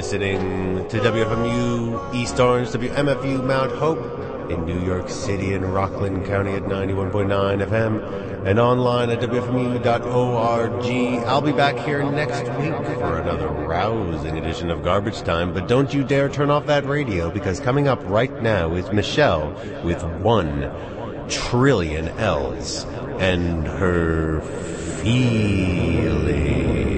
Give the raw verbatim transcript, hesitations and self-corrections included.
listening to W F M U East Orange, W M F U Mount Hope in New York City and Rockland County at ninety-one point nine F M and online at W F M U dot org. I'll be back here next week for another rousing edition of Garbage Time, but don't you dare turn off that radio, because coming up right now is Michelle with one trillion L's and her feeling.